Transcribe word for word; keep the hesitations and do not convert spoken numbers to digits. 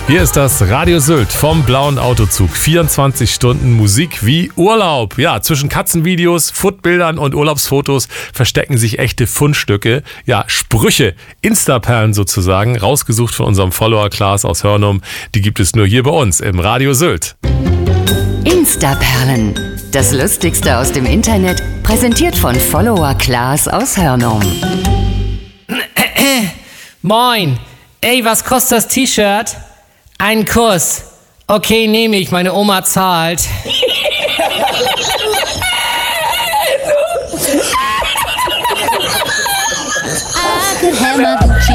Hier ist das Radio Sylt vom Blauen Autozug. vierundzwanzig Stunden Musik wie Urlaub. Ja, zwischen Katzenvideos, Foodbildern und Urlaubsfotos verstecken sich echte Fundstücke. Ja, Sprüche, Instaperlen sozusagen, rausgesucht von unserem Follower Klaas aus Hörnum. Die gibt es nur hier bei uns im Radio Sylt. Instaperlen, das Lustigste aus dem Internet, präsentiert von Follower Klaas aus Hörnum. Moin, ey, was kostet das T-Shirt? Ein Kuss. Okay, nehme ich, meine Oma zahlt. I could have my Gucci